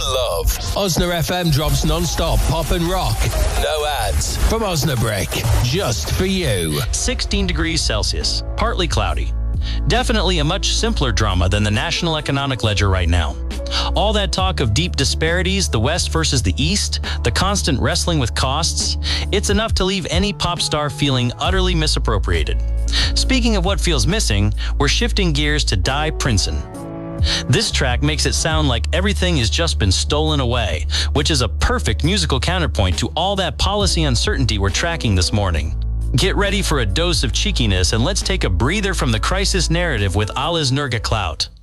love. Osna FM drops non-stop pop and rock. No ads. From Osnabrick. Just for you. 16 degrees Celsius. Partly cloudy. Definitely a much simpler drama than the national economic ledger right now. All that talk of deep disparities, the West versus the East, the constant wrestling with costs, it's enough to leave any pop star feeling utterly misappropriated. Speaking of what feels missing, we're shifting gears to Die Princeton. This track makes it sound like everything has just been stolen away, which is a perfect musical counterpoint to all that policy uncertainty we're tracking this morning. Get ready for a dose of cheekiness and let's take a breather from the crisis narrative with Alles Nurga Clout.